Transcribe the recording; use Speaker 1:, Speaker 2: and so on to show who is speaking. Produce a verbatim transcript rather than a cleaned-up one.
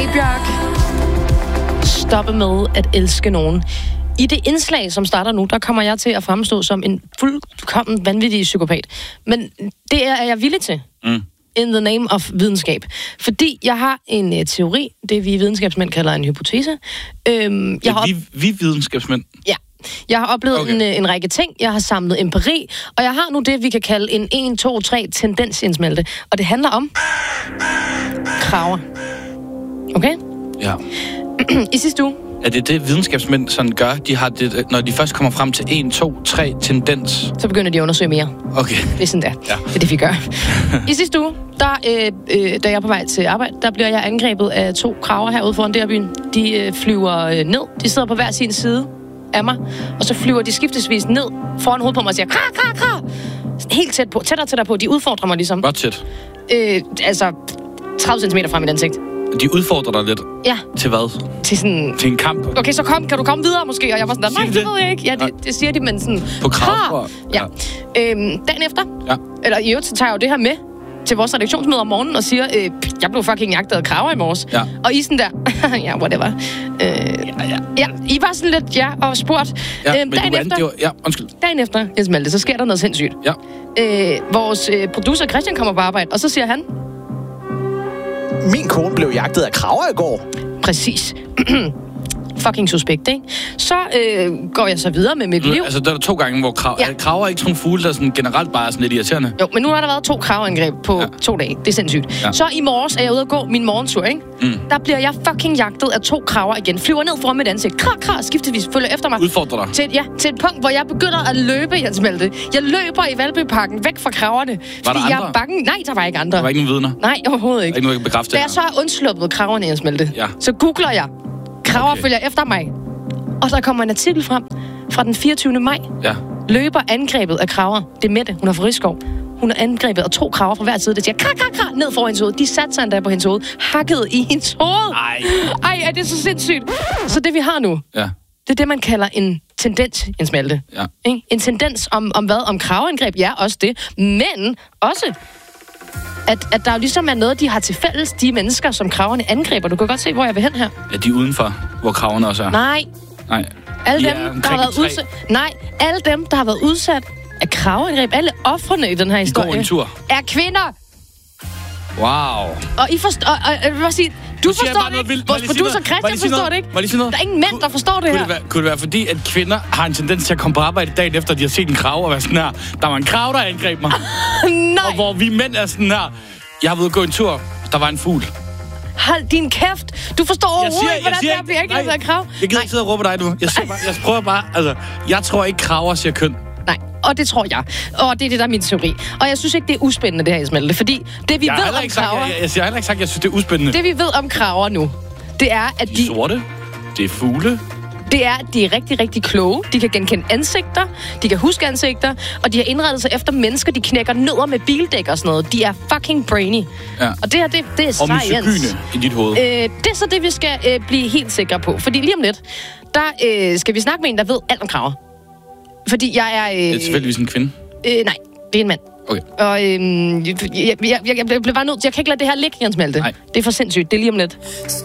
Speaker 1: Bjørk. Stoppe med at elske nogen. I det indslag, som starter nu, der kommer jeg til at fremstå som en fuldkommen vanvittig psykopat. Men det er jeg villig til. Mm. In the name of videnskab. Fordi jeg har en uh, teori, det vi videnskabsmænd kalder en hypotese. Øhm, jeg
Speaker 2: det
Speaker 1: har op...
Speaker 2: vi, vi videnskabsmænd?
Speaker 1: Ja. Jeg har oplevet okay. en, en række ting, jeg har samlet empiri, og jeg har nu det, vi kan kalde en en, to, tre tendensindsmelte. Og det handler om kraver. Okay?
Speaker 2: Ja.
Speaker 1: I sidste uge.
Speaker 2: Er det det, videnskabsmænd sådan gør? De har det, når de først kommer frem til en, to, tre tendens.
Speaker 1: Så begynder de at undersøge mere.
Speaker 2: Okay.
Speaker 1: Det er sådan der.
Speaker 2: Ja.
Speaker 1: Det er det, vi gør. I sidste uge, der, øh, øh, da jeg er på vej til arbejde, der bliver jeg angrebet af to kraver herude foran derbyen. De øh, flyver øh, ned. De sidder på hver sin side af mig. Og så flyver de skiftesvis ned foran hovedet på mig og siger, kra, kra, kra. Helt tæt på. Tættere tættere på. De udfordrer mig ligesom.
Speaker 2: Hvor tæt?
Speaker 1: Øh, altså tredive centimeter fra mit ansigt.
Speaker 2: De udfordrer dig lidt?
Speaker 1: Ja.
Speaker 2: Til hvad?
Speaker 1: Til sådan...
Speaker 2: Til en kamp?
Speaker 1: Okay, så kom, kan du komme videre måske? Og jeg var sådan, nej, det, det ved jeg ikke. Ja, det, det siger de, men sådan...
Speaker 2: På krav?
Speaker 1: Ja. ja. Øhm, dagen efter,
Speaker 2: ja.
Speaker 1: eller i øvrigt, så tager jeg jo det her med til vores redaktionsmøde om morgenen og siger, øh, jeg blev fucking jagtet af kraver i morges.
Speaker 2: Ja.
Speaker 1: Og I sådan der, ja, whatever. Øh, ja, ja. ja, I var sådan lidt, ja, og spurgt.
Speaker 2: Ja,
Speaker 1: øhm,
Speaker 2: men
Speaker 1: dagen
Speaker 2: du
Speaker 1: efter,
Speaker 2: var, ja, undskyld.
Speaker 1: Dagen efter, Jens Malte, så sker der noget sindssygt.
Speaker 2: Ja.
Speaker 1: Øh, vores øh, producer Christian kommer på arbejde, og så siger han...
Speaker 3: Min kone blev jagtet af kraver i går.
Speaker 1: Præcis. Fucking suspekt, ikke? Så øh, går jeg så videre med mit liv.
Speaker 2: Altså, der er der to gange, hvor krav... ja. kraver er ikke sådan nogle fugle, der sådan generelt bare er sådan lidt irriterende.
Speaker 1: Jo, men nu har der været to kraveangreb på ja. to dage. Det er sindssygt. Ja. Så i morges er jeg ude at gå min morgentur, ikke? Mm. Der bliver jeg fucking jagtet af to kraver igen. Flyver ned foran mit ansigt. Kra, kra, skiftevis følger efter mig.
Speaker 2: Udfordrer dig.
Speaker 1: Til, ja, til et punkt, hvor jeg begynder at løbe, Jens Malte. Jeg løber i Valbyparken væk fra kraverne.
Speaker 2: Var der andre?
Speaker 1: Jeg er bange. Nej, der var ikke andre.
Speaker 2: Der var ikke nogen vidner?
Speaker 1: Nej, overhovedet ikke.
Speaker 2: Der ikke nogen, der kan bekræfte
Speaker 1: det. Da jeg så har undsluppet kraverne, Jens Malte,
Speaker 2: ja.
Speaker 1: så googler jeg. Kraver okay. følger efter mig. Og der kommer en artikel frem fra den fireogtyvende maj.
Speaker 2: Ja. Løber
Speaker 1: angrebet af kraver. Det er Mette, hun er fra Rigskov. Hun er angrebet af to kraver fra hver side, der siger kra, kra, kra, ned foran hendes hoved. De satte sig endda på hendes hoved. Hakket i hendes hoved.
Speaker 2: Ej.
Speaker 1: Ej, er det så sindssygt. Så det vi har nu,
Speaker 2: ja.
Speaker 1: det er det, man kalder en tendens, Jens Malte.
Speaker 2: Ja.
Speaker 1: En tendens om, om hvad? Om kraveangreb, ja, også det. Men også... At, at der ligesom er noget, de har til fælles, de mennesker, som kraverne angriber. Du kan godt se, hvor jeg vil hen her.
Speaker 2: Ja, de er udenfor, hvor kraverne også er.
Speaker 1: Nej.
Speaker 2: Nej.
Speaker 1: Alle dem, der har været udsat... Nej, alle dem, der har været udsat af kraveangreb, alle ofrene i den her historie,
Speaker 2: går en tur.
Speaker 1: er kvinder.
Speaker 2: Wow.
Speaker 1: Og I forstår... Og, og, jeg vil bare sige, du forstår det ikke. Vores producer Christian forstår det ikke. Der er ingen mænd, der forstår det her.
Speaker 2: Kunne det, være, kunne det være fordi, at kvinder har en tendens til at komme på arbejde dagen efter, de har set en krav og være sådan her, der var en krav, der angreb mig.
Speaker 1: Nej.
Speaker 2: Og hvor vi mænd er sådan her, jeg har været gå en tur, der var en fugl.
Speaker 1: Hold din kæft. Du forstår overhovedet ikke, hvordan der bliver angrebet af krav.
Speaker 2: Jeg gider ikke sidde og råbe dig nu. Jeg, bare, jeg prøver bare, altså, jeg tror ikke, kraver siger køn.
Speaker 1: Nej, og det tror jeg. Og det er det, der er min teori. Og jeg synes ikke, det er uspændende, det her, Ismail. Fordi det, vi
Speaker 2: jeg
Speaker 1: ved om
Speaker 2: sagt,
Speaker 1: kraver...
Speaker 2: Jeg, jeg, jeg har heller ikke sagt, at jeg synes, det er uspændende.
Speaker 1: Det, vi ved om kraver nu, det er, at de...
Speaker 2: De sorte. Det er fugle.
Speaker 1: Det er, at de er rigtig, rigtig kloge. De kan genkende ansigter. De kan huske ansigter. Og de har indrettet sig efter mennesker. De knækker nødder med bildæk og sådan noget. De er fucking brainy.
Speaker 2: Ja.
Speaker 1: Og det her, det, det er science.
Speaker 2: Og misogyne i dit hoved.
Speaker 1: Øh, det er så det, vi skal øh, blive helt sikre på. Fordi lige om lidt, der øh, skal vi snakke med en, der ved alt om kraver. Fordi jeg er... Øh,
Speaker 2: det er tilfældigvis en kvinde?
Speaker 1: Øh, nej, det er en mand.
Speaker 2: Okay.
Speaker 1: Og øh, jeg, jeg, jeg, jeg blev bare nødt til... Jeg kan ikke lade det her ligge, Jens Malte.
Speaker 2: Nej.
Speaker 1: Det er for sindssygt. Det er lige om lidt.